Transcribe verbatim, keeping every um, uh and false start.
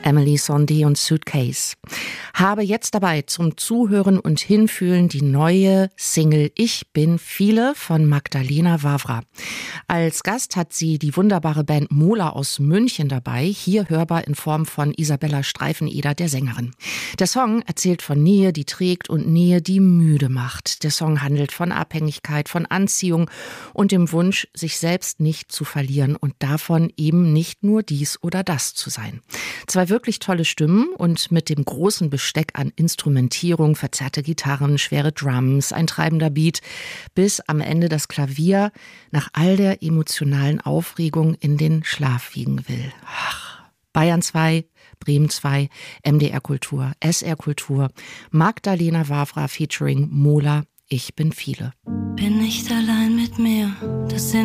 Emily Sondé und Suitcase. Habe jetzt dabei zum Zuhören und Hinfühlen die neue Single Ich bin viele von Magdalena Wawra. Als Gast hat sie die wunderbare Band Mola aus München dabei, hier hörbar in Form von Isabella Streifeneder, der Sängerin. Der Song erzählt von Nähe, die trägt, und Nähe, die müde macht. Der Song handelt von Abhängigkeit, von Anziehung und dem Wunsch, sich selbst nicht zu verlieren und davon eben nicht nur dies oder das zu sein. Zwei wirklich tolle Stimmen und mit dem großen Besteck an Instrumentierung, verzerrte Gitarren, schwere Drums, ein treibender Beat, bis am Ende das Klavier nach all der emotionalen Aufregung in den Schlaf wiegen will. Ach, Bayern zwei, Bremen zwei, M D R Kultur, S R Kultur, Magdalena Wawra featuring Mola, Ich bin viele. Bin nicht allein mit mir, das sind